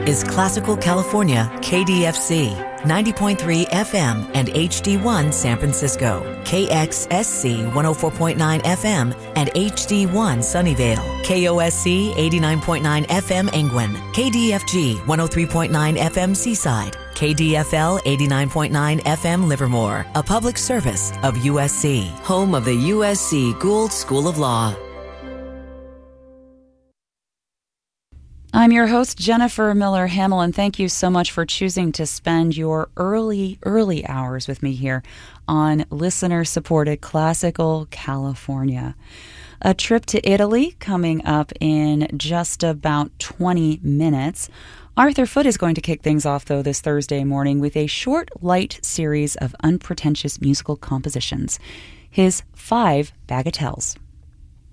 is Classical California KDFC, 90.3 FM and HD1 San Francisco, KXSC 104.9 FM and HD1 Sunnyvale, KOSC 89.9 FM Angwin, KDFG 103.9 FM Seaside, KDFL 89.9 FM Livermore, a public service of USC, home of the USC Gould School of Law. I'm your host, Jennifer Miller Hamill, and thank you so much for choosing to spend your early hours with me here on listener-supported Classical California. A trip to Italy coming up in just about 20 minutes. Arthur Foote is going to kick things off, though, this Thursday morning with a short, light series of unpretentious musical compositions, his 5 bagatelles.